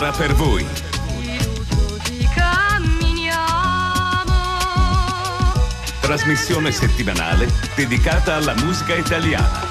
un'ora per voi. Trasmissione settimanale dedicata alla musica italiana.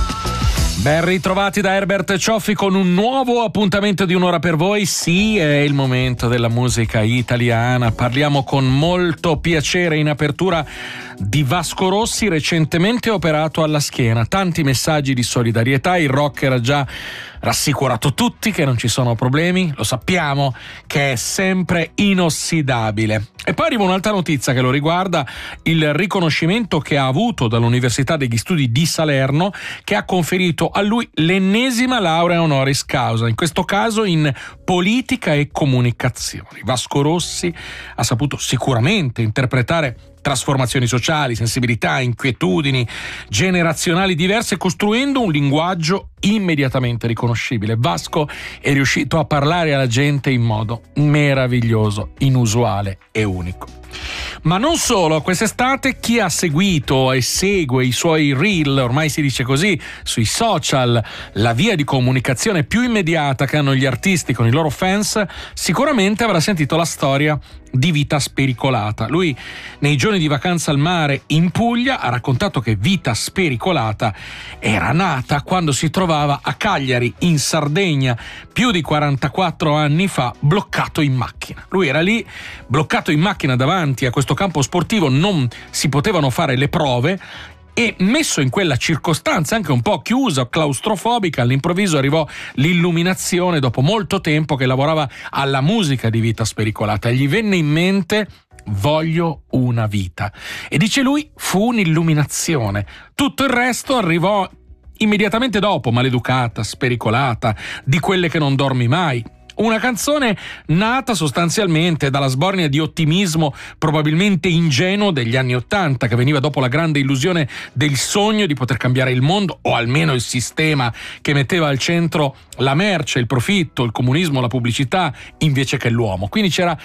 Ben ritrovati da Herbert Cioffi con un nuovo appuntamento di un'ora per voi. Sì, è il momento della musica italiana. Parliamo con molto piacere in apertura di Vasco Rossi, recentemente operato alla schiena. Tanti messaggi di solidarietà, il rocker ha già rassicurato tutti che non ci sono problemi, lo sappiamo che è sempre inossidabile. E poi arriva un'altra notizia che lo riguarda, il riconoscimento che ha avuto dall'Università degli Studi di Salerno, che ha conferito a lui l'ennesima laurea honoris causa, in questo caso in politica e comunicazioni. Vasco Rossi ha saputo sicuramente interpretare trasformazioni sociali, sensibilità, inquietudini generazionali diverse, costruendo un linguaggio immediatamente riconoscibile. Vasco è riuscito a parlare alla gente in modo meraviglioso, inusuale e unico. Ma non solo, quest'estate chi ha seguito e segue i suoi reel, ormai si dice così, sui social, la via di comunicazione più immediata che hanno gli artisti con i loro fans, sicuramente avrà sentito la storia di Vita Spericolata. Lui, nei giorni di vacanza al mare in Puglia, ha raccontato che Vita Spericolata era nata quando si trovava a Cagliari, in Sardegna, più di 44 anni fa, bloccato in macchina. Lui era lì, bloccato in macchina davanti a questo campo sportivo, non si potevano fare le prove, e messo in quella circostanza anche un po' chiusa, claustrofobica, all'improvviso arrivò l'illuminazione dopo molto tempo che lavorava alla musica di Vita Spericolata e gli venne in mente: voglio una vita. E dice lui, fu un'illuminazione. Tutto il resto arrivò immediatamente dopo, Maleducata, Spericolata, Di quelle che non dormi mai. Una canzone nata sostanzialmente dalla sbornia di ottimismo probabilmente ingenuo degli anni '80, che veniva dopo la grande illusione del sogno di poter cambiare il mondo, o almeno il sistema che metteva al centro la merce, il profitto, il comunismo, la pubblicità, invece che l'uomo. Quindi c'era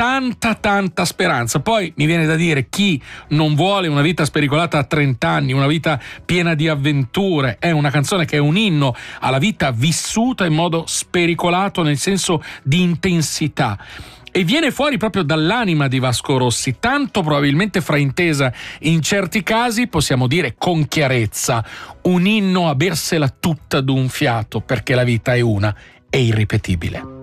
tanta speranza. Poi mi viene da dire, chi non vuole una vita spericolata a 30 anni, una vita piena di avventure? È una canzone che è un inno alla vita vissuta in modo spericolato, nel senso di intensità. E viene fuori proprio dall'anima di Vasco Rossi, tanto probabilmente fraintesa in certi casi, possiamo dire con chiarezza, un inno a bersela tutta d'un fiato, perché la vita è una e irripetibile.